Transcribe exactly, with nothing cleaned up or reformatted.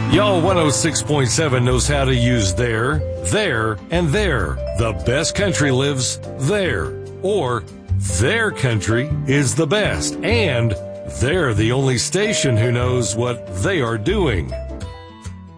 Y'all one oh six point seven knows how to use there, there, and there. The best country lives there. Or their country is the best. And they're the only station who knows what they are doing.